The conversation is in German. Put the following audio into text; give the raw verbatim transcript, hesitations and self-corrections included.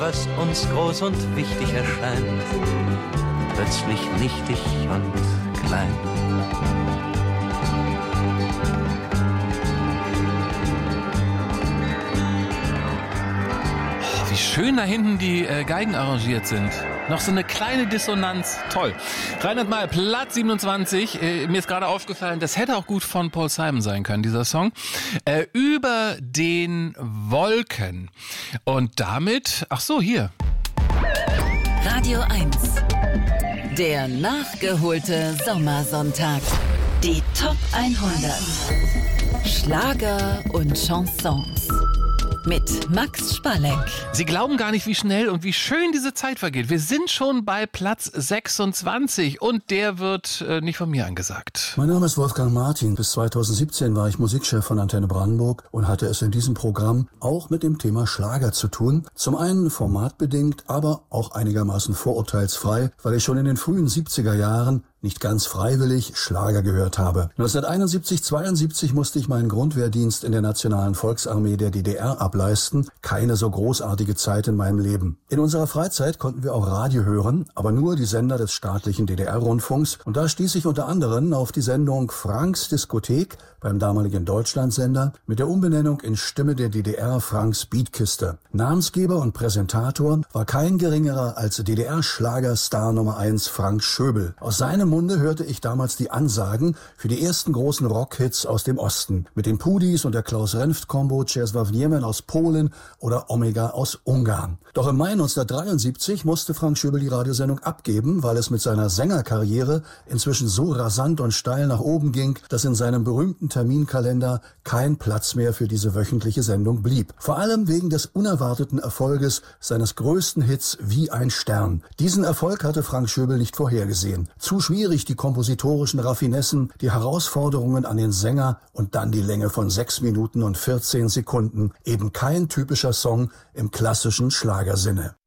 Was uns groß und wichtig erscheint, plötzlich nichtig und klein. Wie schön da hinten die äh, Geigen arrangiert sind. Noch so eine kleine Dissonanz. Toll. Reinhard May, Platz siebenundzwanzig. Äh, mir ist gerade aufgefallen, das hätte auch gut von Paul Simon sein können, dieser Song. Äh, über den Wolken. Und damit, ach so, hier. Radio eins. Der nachgeholte Sommersonntag. Die Top hundert. Schlager und Chansons. Mit Max Spalleck. Sie glauben gar nicht, wie schnell und wie schön diese Zeit vergeht. Wir sind schon bei Platz sechsundzwanzig und der wird äh, nicht von mir angesagt. Mein Name ist Wolfgang Martin. Bis zweitausendsiebzehn war ich Musikchef von Antenne Brandenburg und hatte es in diesem Programm auch mit dem Thema Schlager zu tun. Zum einen formatbedingt, aber auch einigermaßen vorurteilsfrei, weil ich schon in den frühen siebziger Jahren nicht ganz freiwillig Schlager gehört habe. neunzehnhunderteinundsiebzig, zweiundsiebzig musste ich meinen Grundwehrdienst in der Nationalen Volksarmee der D D R ableisten. Keine so großartige Zeit in meinem Leben. In unserer Freizeit konnten wir auch Radio hören, aber nur die Sender des staatlichen D D R-Rundfunks. Und da stieß ich unter anderem auf die Sendung Franks Diskothek beim damaligen Deutschlandsender mit der Umbenennung in Stimme der D D R Franks Beatkiste. Namensgeber und Präsentator war kein geringerer als D D R-Schlagerstar Nummer eins Frank Schöbel. Aus seinem Munde hörte ich damals die Ansagen für die ersten großen Rockhits aus dem Osten. Mit den Pudis und der Klaus-Renft-Kombo, Czesław Niemen aus Polen oder Omega aus Ungarn. Doch im Mai neunzehnhundertdreiundsiebzig musste Frank Schöbel die Radiosendung abgeben, weil es mit seiner Sängerkarriere inzwischen so rasant und steil nach oben ging, dass in seinem berühmten Terminkalender kein Platz mehr für diese wöchentliche Sendung blieb. Vor allem wegen des unerwarteten Erfolges seines größten Hits Wie ein Stern. Diesen Erfolg hatte Frank Schöbel nicht vorhergesehen. Zu schwierig die kompositorischen Raffinessen, die Herausforderungen an den Sänger und dann die Länge von sechs Minuten und vierzehn Sekunden. Eben kein typischer Song im klassischen Schlagersinne.